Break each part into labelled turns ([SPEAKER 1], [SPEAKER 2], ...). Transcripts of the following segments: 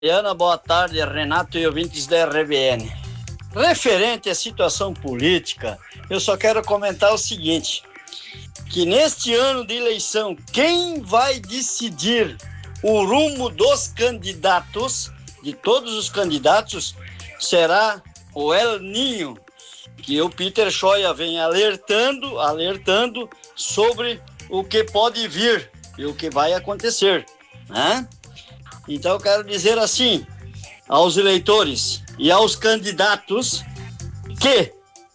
[SPEAKER 1] Ana, boa tarde, Renato e ouvintes da RBN. Referente à situação política, eu só quero comentar o seguinte, que neste ano de eleição, quem vai decidir o rumo dos candidatos, de todos os candidatos, será o El Niño, que o Peter Scheuer vem alertando sobre o que pode vir e o que vai acontecer, né? Então eu quero dizer assim aos eleitores e aos candidatos que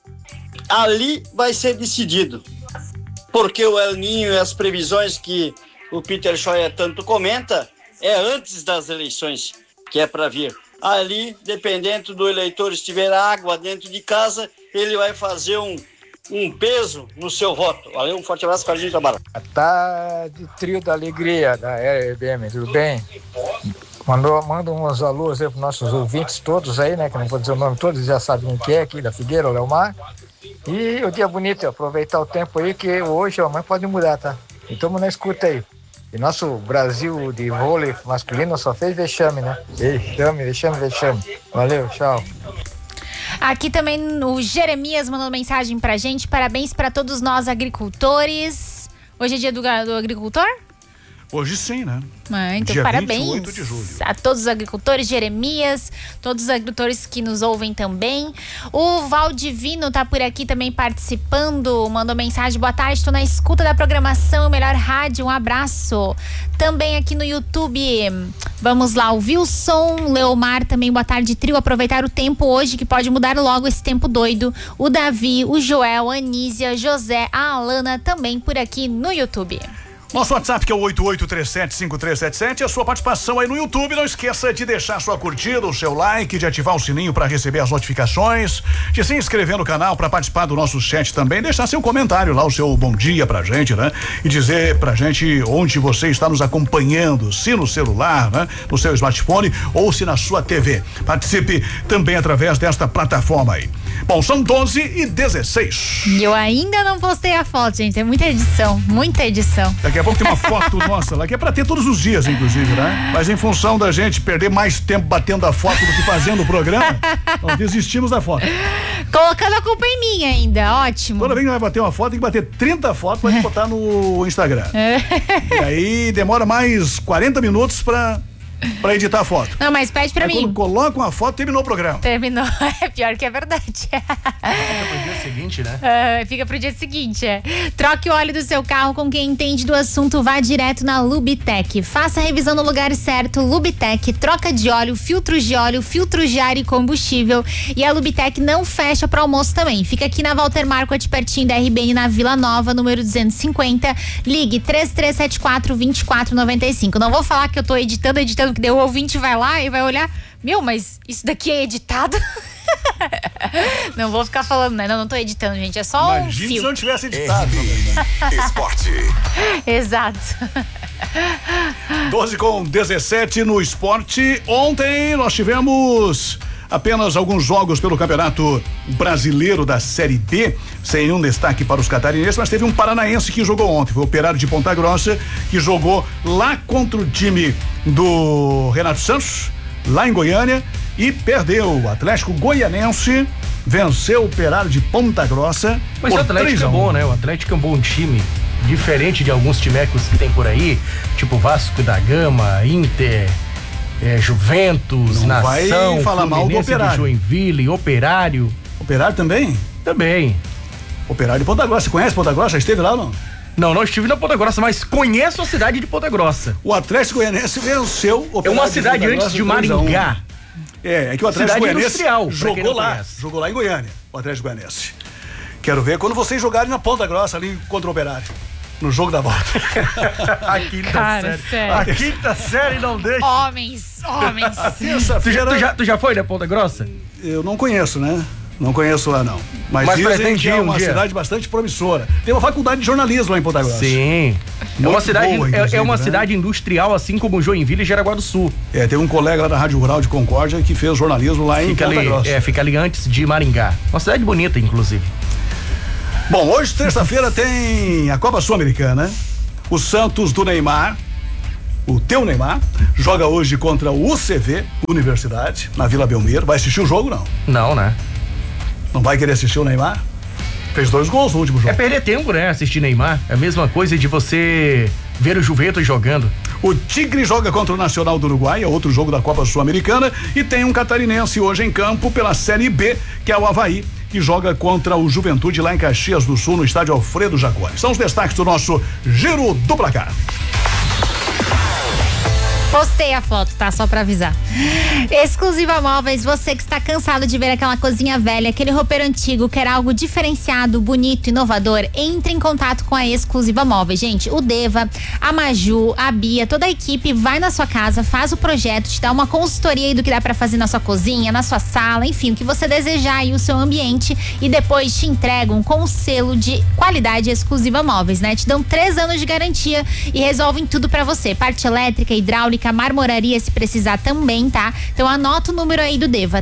[SPEAKER 1] ali vai ser decidido, porque o El Niño e as previsões que o Peter Scheuer tanto comenta é antes das eleições que é para vir. Ali, dependendo do eleitor, estiver água dentro de casa, ele vai fazer um peso no seu voto. Valeu, um forte abraço para a gente trabalhar.
[SPEAKER 2] Tá de trio da alegria da RBM, tudo bem? Manda uns alôs aí para nossos ouvintes todos aí, né? Que não vou dizer o nome todos, já sabem quem é aqui da Figueira, o Leomar. E o dia bonito, aproveitar o tempo aí, que hoje ou amanhã pode mudar, tá? Então na escuta aí. E nosso Brasil de vôlei masculino só fez vexame, né? Vexame. Valeu, tchau.
[SPEAKER 3] Aqui também o Jeremias mandou mensagem pra gente. Parabéns pra todos nós agricultores. Hoje é dia do agricultor?
[SPEAKER 4] Hoje sim, né?
[SPEAKER 3] Então,
[SPEAKER 4] dia
[SPEAKER 3] parabéns
[SPEAKER 4] 28 de julho.
[SPEAKER 3] a todos os agricultores, Jeremias, todos os agricultores que nos ouvem também. O Valdivino tá por aqui também participando, mandou mensagem: boa tarde, estou na escuta da programação Melhor Rádio, um abraço. Também aqui no YouTube, vamos lá, o Wilson Leomar também, boa tarde, trio, aproveitar o tempo hoje que pode mudar logo esse tempo doido. O Davi, o Joel, a Anísia, José, a Alana também por aqui no YouTube.
[SPEAKER 4] Nosso WhatsApp que é o 88375377, a sua participação aí no YouTube, não esqueça de deixar sua curtida, o seu like, de ativar o sininho para receber as notificações, de se inscrever no canal para participar do nosso chat também, deixar seu comentário lá, o seu bom dia pra gente, né? E dizer pra gente onde você está nos acompanhando, se no celular, né? No seu smartphone ou se na sua TV. Participe também através desta plataforma aí. Bom, são 12h16.
[SPEAKER 3] E eu ainda não postei a foto, gente, é muita edição.
[SPEAKER 4] Daqui a pouco tem uma foto nossa lá, que é pra ter todos os dias, inclusive, né? Mas em função da gente perder mais tempo batendo a foto do que fazendo o programa, nós desistimos da foto.
[SPEAKER 3] Colocando a culpa em mim ainda, ótimo.
[SPEAKER 4] Toda vez que vai bater uma foto, tem que bater 30 fotos pra gente botar no Instagram. E aí demora mais 40 minutos pra editar a foto.
[SPEAKER 3] Não, mas pede pra mim.
[SPEAKER 4] Quando coloca uma foto, terminou o programa.
[SPEAKER 3] Terminou, é pior que é verdade.
[SPEAKER 5] Fica pro dia seguinte, né?
[SPEAKER 3] Fica pro dia seguinte, Troque o óleo do seu carro com quem entende do assunto, vá direto na Lubitec. Faça a revisão no lugar certo, Lubitec, troca de óleo, filtros de ar e combustível. E a Lubitec não fecha para almoço também. Fica aqui na Walter Marquardt, pertinho da RBN, na Vila Nova, número 250. Ligue 3374-2495. Não vou falar que eu tô editando, que daí o ouvinte vai lá e vai olhar, mas isso daqui é editado? Não vou ficar falando, né? Não tô editando, gente, é só um fio.
[SPEAKER 4] Se não tivesse editado.
[SPEAKER 6] Esporte.
[SPEAKER 3] Exato.
[SPEAKER 4] 12h17 no esporte. Ontem nós tivemos apenas alguns jogos pelo Campeonato Brasileiro da Série B, sem nenhum destaque para os catarinenses, mas teve um paranaense que jogou ontem, foi o Operário de Ponta Grossa, que jogou lá contra o time do Renato Santos, lá em Goiânia, e perdeu. O Atlético Goianense venceu o Operário de Ponta Grossa.
[SPEAKER 5] Mas o Atlético é bom, né? O Atlético é um bom time, diferente de alguns timecos que tem por aí, tipo Vasco da Gama, Inter, Juventus,
[SPEAKER 4] não
[SPEAKER 5] Nação,
[SPEAKER 4] vai falar mal do Operário.
[SPEAKER 5] De Joinville, Operário.
[SPEAKER 4] Operário também?
[SPEAKER 5] Também.
[SPEAKER 4] Operário de Ponta Grossa. Você conhece Ponta Grossa? Já esteve lá ou não?
[SPEAKER 5] Não estive na Ponta Grossa, mas conheço a cidade de Ponta Grossa.
[SPEAKER 4] O Atlético Goianense venceu o Operário.
[SPEAKER 5] É uma cidade antes de Maringá.
[SPEAKER 4] É que o Atlético Goianense
[SPEAKER 5] jogou
[SPEAKER 4] lá em Goiânia, o Atlético Goianense. Quero ver quando vocês jogarem na Ponta Grossa ali contra o Operário. No jogo da volta.
[SPEAKER 5] A quinta série. A quinta série não deixa.
[SPEAKER 3] Homens.
[SPEAKER 5] Tu já foi na Ponta Grossa?
[SPEAKER 4] Eu não conheço, né? Não conheço lá, não. Mas dizem que é uma cidade bastante promissora. Tem uma faculdade de jornalismo lá em Ponta Grossa.
[SPEAKER 5] Sim. É uma cidade, cidade industrial, assim como Joinville e Jaraguá do Sul.
[SPEAKER 4] Tem um colega lá da Rádio Rural de Concórdia que fez jornalismo lá em Ponta Grossa.
[SPEAKER 5] Fica ali antes de Maringá. Uma cidade bonita, inclusive.
[SPEAKER 4] Bom, hoje, terça-feira, tem a Copa Sul-Americana. O Santos do Neymar o teu Neymar, joga hoje contra o UCV, Universidade, na Vila Belmiro. Vai assistir o jogo, não?
[SPEAKER 5] Não, né?
[SPEAKER 4] Não vai querer assistir o Neymar? Fez 2 gols no último jogo.
[SPEAKER 5] É perder tempo, né? Assistir Neymar. É a mesma coisa de você ver o Juventus jogando.
[SPEAKER 4] O Tigre joga contra o Nacional do Uruguai, é outro jogo da Copa Sul-Americana, e tem um catarinense hoje em campo pela Série B, que é o Avaí, que joga contra o Juventude lá em Caxias do Sul, no estádio Alfredo Jaconi. São os destaques do nosso Giro do Placar.
[SPEAKER 3] Postei a foto, tá? Só pra avisar. Exclusiva Móveis, você que está cansado de ver aquela cozinha velha, aquele roupeiro antigo, quer algo diferenciado, bonito, inovador, entre em contato com a Exclusiva Móveis. Gente, o Deva, a Maju, a Bia, toda a equipe vai na sua casa, faz o projeto, te dá uma consultoria aí do que dá pra fazer na sua cozinha, na sua sala, enfim, o que você desejar aí, o seu ambiente, e depois te entregam com o selo de qualidade Exclusiva Móveis, né? Te dão 3 anos de garantia e resolvem tudo pra você. Parte elétrica, hidráulica, marmoraria se precisar também, tá? Então anota o número aí do Deva,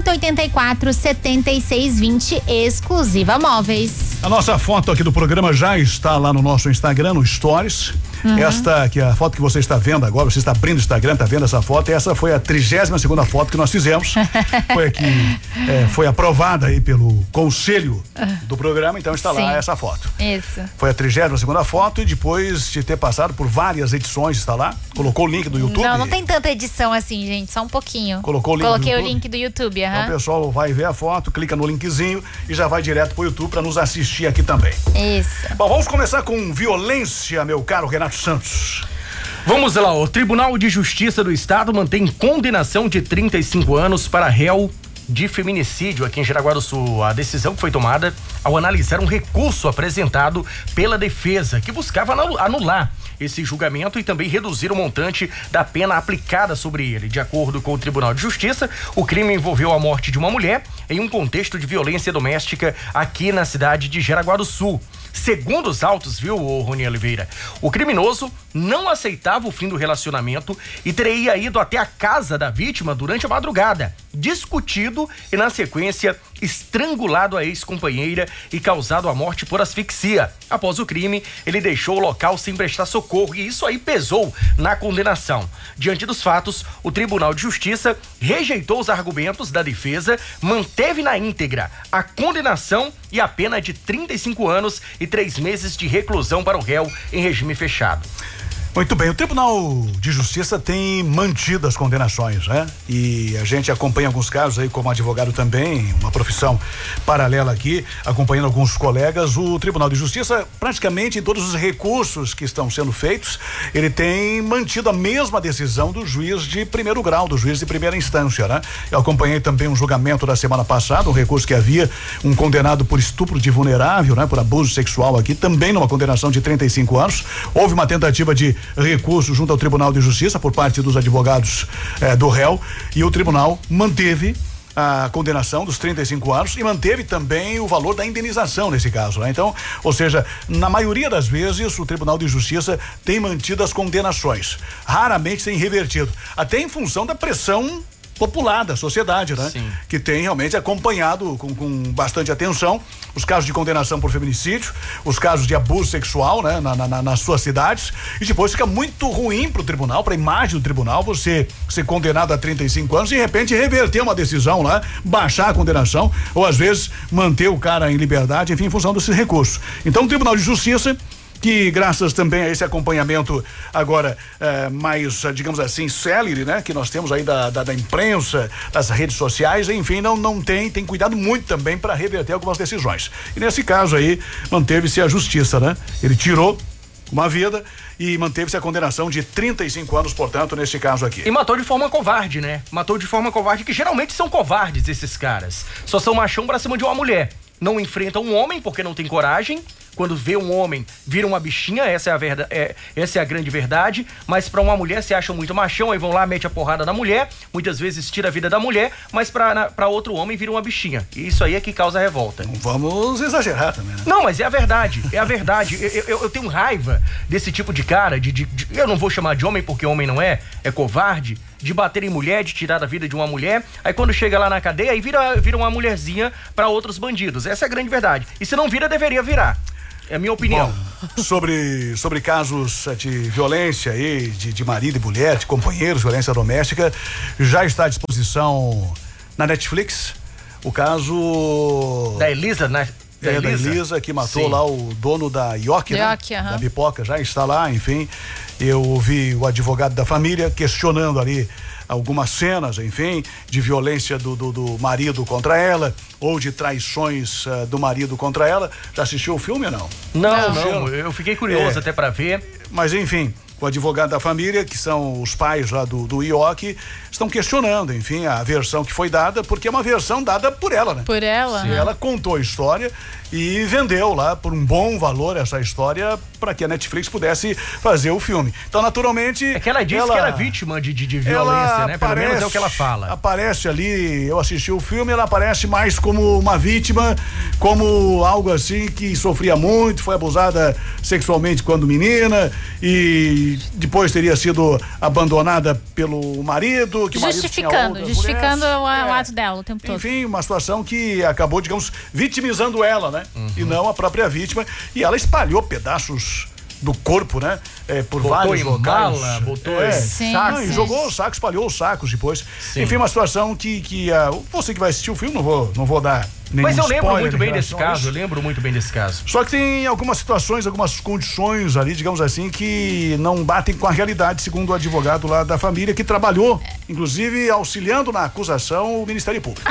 [SPEAKER 3] 3084-7620, Exclusiva Móveis.
[SPEAKER 4] A nossa foto aqui do programa já está lá no nosso Instagram, no Stories. Esta que é a foto que você está vendo agora, você está abrindo o Instagram, está vendo essa foto, essa foi a 32ª foto que nós fizemos. Foi aqui, foi aprovada aí pelo conselho do programa, então está lá essa foto.
[SPEAKER 3] Isso.
[SPEAKER 4] Foi a 32ª foto, e depois de ter passado por várias edições, está lá, colocou o link do YouTube.
[SPEAKER 3] Não tem tanta edição assim, gente, só um pouquinho.
[SPEAKER 4] Colocou o link
[SPEAKER 3] Coloquei
[SPEAKER 4] do
[SPEAKER 3] o link do YouTube,
[SPEAKER 4] Então o pessoal vai ver a foto, clica no linkzinho e já vai direto pro YouTube para nos assistir aqui também.
[SPEAKER 3] Isso.
[SPEAKER 4] Bom, vamos começar com violência, meu caro Renato Santos.
[SPEAKER 5] Vamos lá, o Tribunal de Justiça do Estado mantém condenação de 35 anos para réu de feminicídio aqui em Jaraguá do Sul. A decisão foi tomada ao analisar um recurso apresentado pela defesa, que buscava anular esse julgamento e também reduzir o montante da pena aplicada sobre ele. De acordo com o Tribunal de Justiça, o crime envolveu a morte de uma mulher em um contexto de violência doméstica aqui na cidade de Jaraguá do Sul. Segundo os autos, viu, Rony Oliveira, o criminoso não aceitava o fim do relacionamento e teria ido até a casa da vítima durante a madrugada, discutido e, na sequência, estrangulado a ex-companheira e causado a morte por asfixia. Após o crime, ele deixou o local sem prestar socorro e isso aí pesou na condenação. Diante dos fatos, o Tribunal de Justiça rejeitou os argumentos da defesa, manteve na íntegra a condenação e a pena de 35 anos e 3 meses de reclusão para o réu em regime fechado.
[SPEAKER 4] Muito bem, o Tribunal de Justiça tem mantido as condenações, né? E a gente acompanha alguns casos aí como advogado também, uma profissão paralela aqui, acompanhando alguns colegas. O Tribunal de Justiça, praticamente em todos os recursos que estão sendo feitos, ele tem mantido a mesma decisão do juiz de primeiro grau, do juiz de primeira instância, né? Eu acompanhei também um julgamento da semana passada, um recurso que havia um condenado por estupro de vulnerável, né? Por abuso sexual aqui, também numa condenação de 35 anos. Houve uma tentativa de recurso junto ao Tribunal de Justiça por parte dos advogados do réu, e o tribunal manteve a condenação dos 35 anos e manteve também o valor da indenização nesse caso, né? Então, ou seja, na maioria das vezes o Tribunal de Justiça tem mantido as condenações, raramente tem revertido, até em função da pressão popular da sociedade, né?
[SPEAKER 5] Sim.
[SPEAKER 4] Que tem realmente acompanhado com bastante atenção os casos de condenação por feminicídio, os casos de abuso sexual, né? Nas suas cidades, e depois fica muito ruim pro tribunal, pra imagem do tribunal, você ser condenado a 35 anos e de repente reverter uma decisão lá, baixar a condenação, ou às vezes manter o cara em liberdade, enfim, em função desse recurso. Então o Tribunal de Justiça, que graças também a esse acompanhamento agora mais, digamos assim, célere, né? Que nós temos aí da imprensa, das redes sociais, enfim, não tem cuidado muito também para reverter algumas decisões. E nesse caso aí, manteve-se a justiça, né? Ele tirou uma vida e manteve-se a condenação de 35 anos, portanto, neste caso aqui.
[SPEAKER 5] E matou de forma covarde, né? Matou de forma covarde, que geralmente são covardes esses caras. Só são machão pra cima de uma mulher. Não enfrentam um homem porque não tem coragem. Quando vê um homem, vira uma bichinha, essa é a grande verdade, mas pra uma mulher se acham muito machão, aí vão lá, mete a porrada na mulher, muitas vezes tira a vida da mulher, mas pra outro homem vira uma bichinha. E isso aí é que causa revolta.
[SPEAKER 4] Não vamos exagerar também, né?
[SPEAKER 5] Não, mas é a verdade, eu tenho raiva desse tipo de cara, eu não vou chamar de homem porque homem não é covarde, de bater em mulher, de tirar a vida de uma mulher, aí quando chega lá na cadeia, aí vira uma mulherzinha pra outros bandidos. Essa é a grande verdade. E se não vira, deveria virar. É a minha opinião.
[SPEAKER 4] Bom, sobre casos de violência aí, de marido e mulher, de companheiros, violência doméstica, já está à disposição na Netflix o caso
[SPEAKER 5] da Elisa, né?
[SPEAKER 4] Da Elisa, que matou
[SPEAKER 5] Sim.
[SPEAKER 4] lá o dono da Ioki, né? Da pipoca, já está lá, enfim. Eu ouvi o advogado da família questionando ali algumas cenas, enfim, de violência do marido contra ela, ou de traições do marido contra ela. Já assistiu o filme ou não?
[SPEAKER 5] Não, eu fiquei curioso até para ver.
[SPEAKER 4] Mas enfim, o advogado da família, que são os pais lá do Ioki, estão questionando, enfim, a versão que foi dada, porque é uma versão dada por ela, né?
[SPEAKER 3] Por ela.
[SPEAKER 4] Sim, ela contou a história e vendeu lá por um bom valor essa história para que a Netflix pudesse fazer o filme. Então, naturalmente...
[SPEAKER 5] É que ela disse que era vítima de violência, né? Pelo menos é o que ela fala.
[SPEAKER 4] Aparece ali, eu assisti o filme, ela aparece mais como uma vítima, como algo assim que sofria muito, foi abusada sexualmente quando menina e depois teria sido abandonada pelo marido, que o marido tinha outras
[SPEAKER 3] justificando
[SPEAKER 4] mulheres.
[SPEAKER 3] o ato dela o tempo todo.
[SPEAKER 4] Enfim, uma situação que acabou, digamos, vitimizando ela, né? E não a própria vítima. E ela espalhou pedaços do corpo, né? Por
[SPEAKER 5] botou
[SPEAKER 4] vários
[SPEAKER 5] em
[SPEAKER 4] locais.
[SPEAKER 5] Mala, botou em
[SPEAKER 4] saco. E jogou o saco, espalhou os sacos depois.
[SPEAKER 5] Sim.
[SPEAKER 4] Enfim, uma situação que você que vai assistir o filme, não vou dar nenhum
[SPEAKER 5] Mas eu lembro
[SPEAKER 4] spoiler
[SPEAKER 5] muito bem
[SPEAKER 4] em
[SPEAKER 5] desse
[SPEAKER 4] relação a
[SPEAKER 5] caso,
[SPEAKER 4] isso. Só que tem algumas situações, algumas condições ali, digamos assim, que não batem com a realidade, segundo o advogado lá da família, que trabalhou, inclusive, auxiliando na acusação o Ministério Público.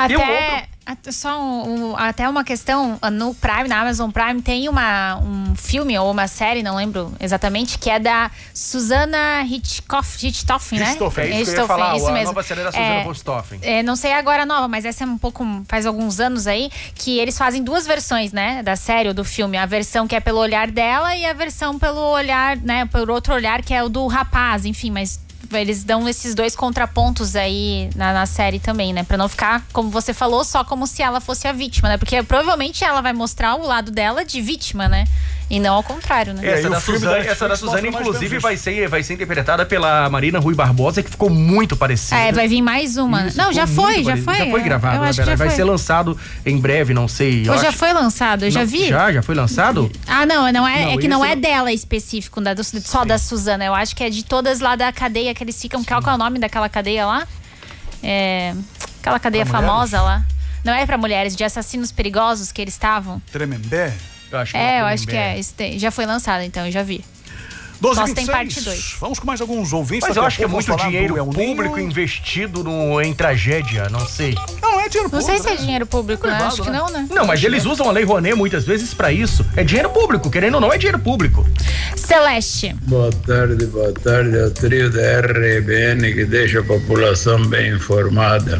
[SPEAKER 3] Até uma questão, no Prime, na Amazon Prime, tem um filme ou uma série, não lembro exatamente, que é da Susana Richthofen, né?
[SPEAKER 5] É isso que eu ia falar,
[SPEAKER 3] isso
[SPEAKER 5] a
[SPEAKER 3] mesmo.
[SPEAKER 5] nova série da Susana Richthofen.
[SPEAKER 3] Não sei agora a nova, mas essa é faz alguns anos aí, que eles fazem duas versões, né? Da série ou do filme. A versão que é pelo olhar dela e a versão pelo olhar, né? Por outro olhar, que é o do rapaz, enfim, mas eles dão esses dois contrapontos aí na série também, né? Pra não ficar, como você falou, só como se ela fosse a vítima, né? Porque provavelmente ela vai mostrar o lado dela de vítima, né? E não ao contrário, né?
[SPEAKER 5] Essa da Suzana, inclusive, vai ser interpretada pela Marina Rui Barbosa, que ficou muito parecida.
[SPEAKER 3] Vai vir mais uma.
[SPEAKER 5] Isso,
[SPEAKER 3] não, já foi.
[SPEAKER 5] Já foi gravado, na verdade. Vai ser lançado em breve, não sei.
[SPEAKER 3] Já foi lançado, eu já vi.
[SPEAKER 5] Já foi lançado?
[SPEAKER 3] Não é dela específico, só da Suzana. Eu acho que é de todas lá da cadeia que eles ficam. Qual que é o nome daquela cadeia lá? Aquela cadeia famosa lá. Não é pra mulheres, de assassinos perigosos que eles estavam?
[SPEAKER 4] Tremembé?
[SPEAKER 3] Eu acho que é. Já foi lançado, então, eu já vi.
[SPEAKER 4] 12h26.
[SPEAKER 3] Tem parte 2.
[SPEAKER 4] Vamos com mais alguns ouvintes.
[SPEAKER 5] Mas eu acho que é muito dinheiro público investido em tragédia, não sei.
[SPEAKER 4] Não é dinheiro público.
[SPEAKER 3] Não sei se é dinheiro público, né? Acho que não, né?
[SPEAKER 5] Não, mas eles usam a Lei Rouanet muitas vezes pra isso. É dinheiro público, querendo ou não, é dinheiro público.
[SPEAKER 3] Celeste.
[SPEAKER 6] Boa tarde ao trio da RBN que deixa a população bem informada.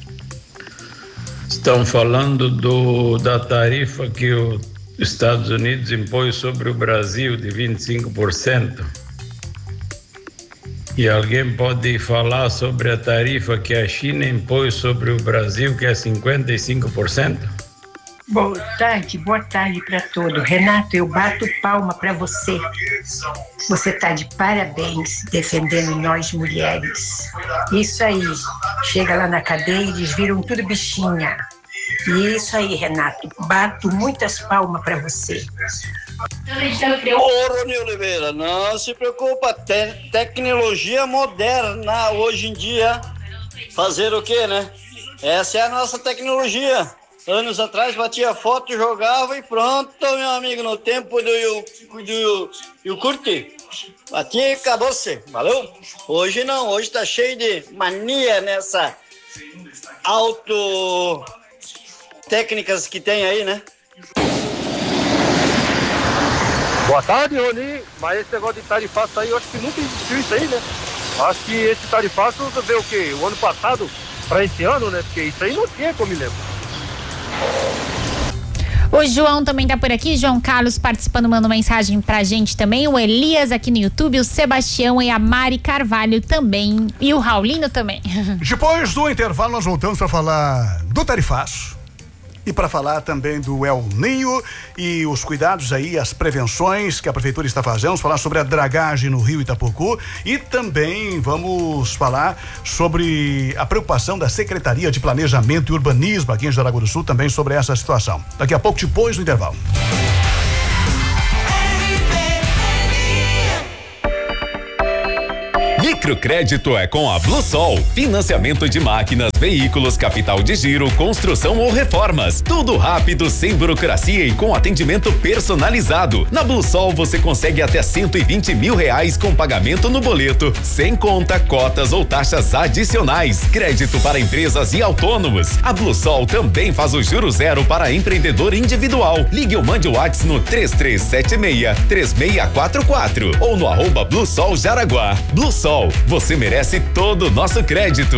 [SPEAKER 6] Estão falando da tarifa que os Estados Unidos impôs sobre o Brasil de 25%. E alguém pode falar sobre a tarifa que a China impôs sobre o Brasil, que é 55%?
[SPEAKER 7] Boa tarde para todos. Renato, eu bato palma para você. Você está de parabéns defendendo nós mulheres. Isso aí. Chega lá na cadeia e eles viram tudo bichinha. E isso aí, Renato. Bato muitas palmas para você.
[SPEAKER 1] Ô, Rony Oliveira, não se preocupa. Tecnologia moderna hoje em dia. Fazer o quê, né? Essa é a nossa tecnologia. Anos atrás batia foto, jogava e pronto, meu amigo, no tempo do curte. Batia e acabou-se, valeu? Hoje não, hoje tá cheio de mania nessa técnicas que tem aí, né?
[SPEAKER 8] Boa tarde, Rony. Mas esse negócio de tarifaço aí, eu acho que nunca existiu isso aí, né? Acho que esse tarifaço veio o quê? O ano passado para esse ano, né? Porque isso aí não tinha, como me lembro.
[SPEAKER 3] O João também tá por aqui, João Carlos participando, mandando mensagem pra gente também, o Elias aqui no YouTube, o Sebastião e a Mari Carvalho também, e o Raulino também.
[SPEAKER 4] Depois do intervalo nós voltamos para falar do tarifaço e para falar também do El Ninho e os cuidados aí, as prevenções que a prefeitura está fazendo. Vamos falar sobre a dragagem no rio Itapucu e também vamos falar sobre a preocupação da Secretaria de Planejamento e Urbanismo aqui em Jaraguá do Sul, também sobre essa situação. Daqui a pouco, depois do intervalo.
[SPEAKER 9] Microcrédito é com a Bluesol. Financiamento de máquinas, veículos, capital de giro, construção ou reformas. Tudo rápido, sem burocracia e com atendimento personalizado. Na Bluesol você consegue até R$120 mil com pagamento no boleto, sem conta, cotas ou taxas adicionais. Crédito para empresas e autônomos. A Bluesol também faz o juro zero para empreendedor individual. Ligue ou mande o WhatsApp no 3376-3644 ou no @Bluesol Jaraguá. Bluesol, você merece todo o nosso crédito.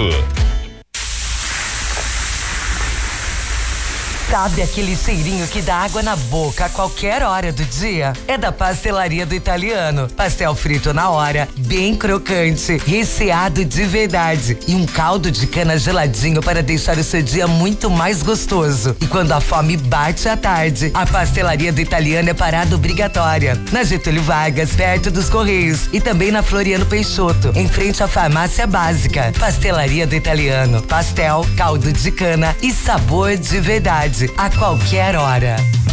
[SPEAKER 10] Sabe aquele cheirinho que dá água na boca a qualquer hora do dia? É da Pastelaria do Italiano. Pastel frito na hora, bem crocante, recheado de verdade e um caldo de cana geladinho para deixar o seu dia muito mais gostoso. E quando a fome bate à tarde, a Pastelaria do Italiano é parada obrigatória. Na Getúlio Vargas, perto dos Correios, e também na Floriano Peixoto, em frente à Farmácia Básica. Pastelaria do Italiano. Pastel, caldo de cana e sabor de verdade a qualquer hora.